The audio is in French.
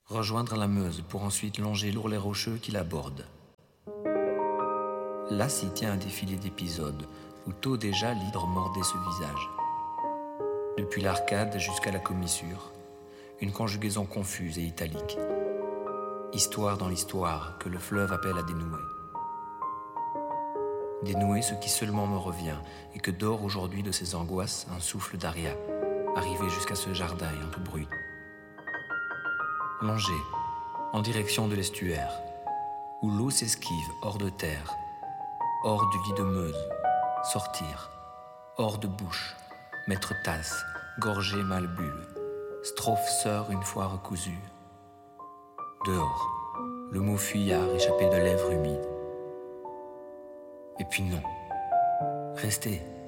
rejoindre la Meuse pour ensuite longer l'Ourlet rocheux qui la borde. Là s'y tient un défilé d'épisodes où tôt déjà l'hydre mordait ce visage. Depuis l'arcade jusqu'à la commissure, une conjugaison confuse et italique. Histoire dans l'histoire que le fleuve appelle à dénouer. Dénouer ce qui seulement me revient et que dort aujourd'hui de ses angoisses un souffle d'aria, arrivé jusqu'à ce jardin un peu brut. Longer, en direction de l'estuaire, où l'eau s'esquive hors de terre, hors du lit de Meuse, sortir, hors de bouche, mettre tasse, gorgée malbulle, strophe sœur une fois recousue. Dehors, le mot fuyard échappé de lèvres humides. Et puis non, restez.